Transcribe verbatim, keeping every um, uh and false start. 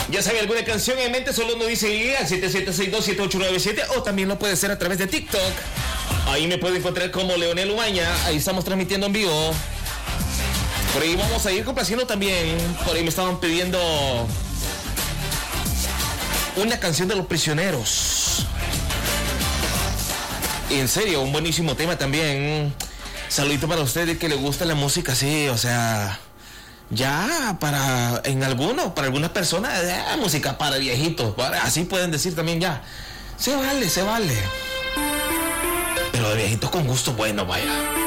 Ya sabe alguna canción en mente, solo nos dice al siete siete seis dos siete ocho nueve siete o también lo puede ser a través de TikTok. Ahí me puede encontrar como Leonel Umaña. Ahí estamos transmitiendo en vivo. Por ahí vamos a ir complaciendo también. Por ahí me estaban pidiendo una canción de Los Prisioneros. En serio, un buenísimo tema también. Saludito para ustedes que les gusta la música así, o sea, ya para, en algunos, para algunas personas, eh, música para viejitos, para, así pueden decir también ya. Se vale, se vale. Pero de viejitos con gusto bueno, vaya.